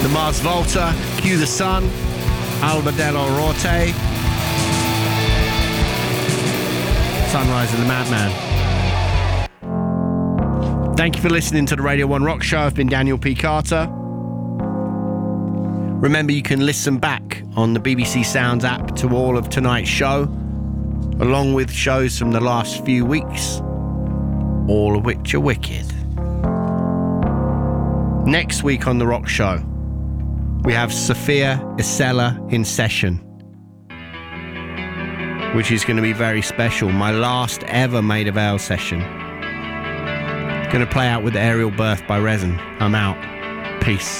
The Mars Volta, Cue the Sun, Alba Dello Rorte, Sunrise of the Madman. Thank you for listening to the Radio 1 Rock Show. I've been Daniel P. Carter. Remember, you can listen back on the BBC Sounds app to all of tonight's show, along with shows from the last few weeks, all of which are wicked. Next week on The Rock Show, we have Sophia Isella in session, which is going to be very special. My last ever Maid of Ale session. Going to play out with Aerial Birth by Resin. I'm out. Peace.